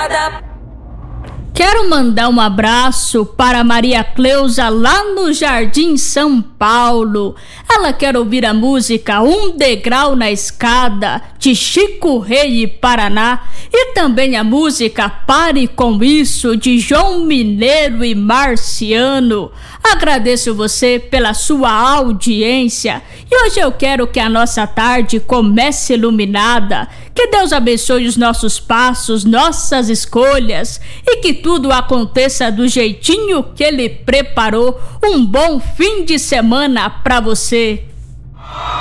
Morada. Quero mandar um abraço para Maria Cleusa lá no Jardim São Paulo. Ela quer ouvir a música Um Degrau na Escada, de Chico Rei e Paraná, e também a música Pare Com Isso, de João Mineiro e Marciano. Agradeço você pela sua audiência e hoje eu quero que a nossa tarde comece iluminada. Que Deus abençoe os nossos passos, nossas escolhas e que tudo aconteça do jeitinho que Ele preparou. Um bom fim de semana para você.